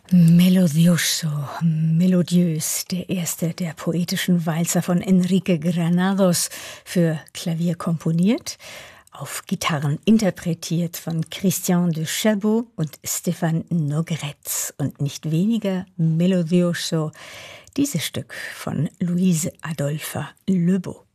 Melodioso, melodiös, der erste der poetischen Walzer von Enrique Granados, für Klavier komponiert, auf Gitarren interpretiert von Christian de Chabot und Stéphane Nogretz, und nicht weniger melodioso dieses Stück von Louise Adolphe Lebeau.